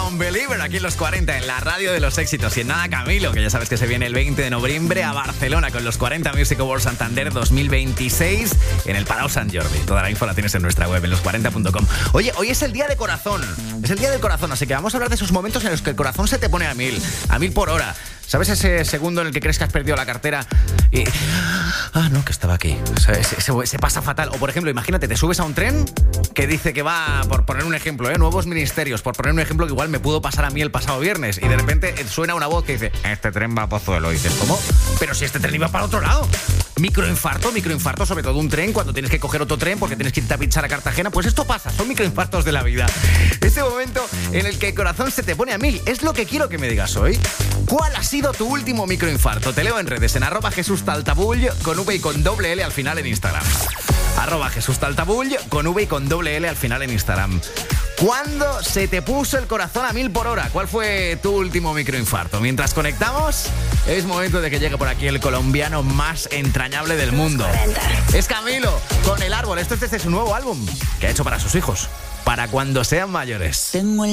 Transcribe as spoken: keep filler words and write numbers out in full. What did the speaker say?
Believer aquí en los cuarenta, en la radio de los éxitos. Y en nada, Camilo, que ya sabes que se viene el veinte de noviembre a Barcelona con los cuarenta Music Awards Santander dos mil veintiséis en el Palau Sant Jordi. Toda la info la tienes en nuestra web, en los cuarenta punto com. Oye, hoy es el día de corazón. Es el día del corazón, así que vamos a hablar de esos momentos en los que el corazón se te pone a mil, a mil por hora. ¿Sabes ese segundo en el que crees que has perdido la cartera y... Ah, no, que estaba aquí. Se, se, se, se pasa fatal. O, por ejemplo, imagínate, te subes a un tren que dice que va, por poner un ejemplo, ¿eh? Nuevos ministerios, por poner un ejemplo que igual me pudo pasar a mí el pasado viernes, y de repente suena una voz que dice, este tren va a Pozuelo. Y dices, ¿cómo? Pero si este tren iba para otro lado. Microinfarto, microinfarto, sobre todo un tren, cuando tienes que coger otro tren porque tienes que irte a pinchar a Cartagena. Pues esto pasa, son microinfartos de la vida. Ese momento en el que el corazón se te pone a mil, es lo que quiero que me digas hoy. ¿Cuál ha sido tu último microinfarto? Te leo en redes, en arroba Jesús Taltabull, con V y con doble L al final en Instagram. Arroba Jesús Taltabull, con V y con doble L al final en Instagram. ¿Cuándo se te puso el corazón a mil por hora? ¿Cuál fue tu último microinfarto? Mientras conectamos, es momento de que llegue por aquí el colombiano más entrañable del mundo. Es Camilo, con El Árbol. Esto es desde su nuevo álbum, que ha hecho para sus hijos, para cuando sean mayores. Tengo